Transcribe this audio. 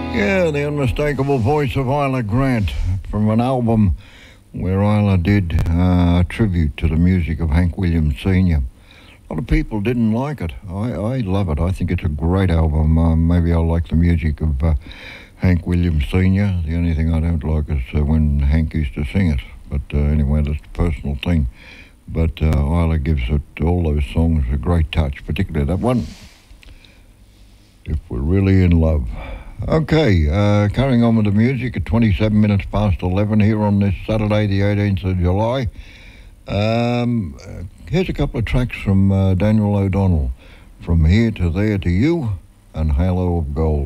Yeah, the unmistakable voice of Isla Grant from an album where Isla did a tribute to the music of Hank Williams Sr. A lot of people didn't like it. I love it. I think it's a great album. Maybe I like the music of Hank Williams Sr. The only thing I don't like is when Hank used to sing it. But anyway, that's a personal thing. But Isla gives it, all those songs a great touch, particularly that one, If We're Really in Love. Okay, carrying on with the music at 27 minutes past 11 here on this Saturday, the 18th of July. Here's a couple of tracks from Daniel O'Donnell, From Here to There to You and Halo of Gold.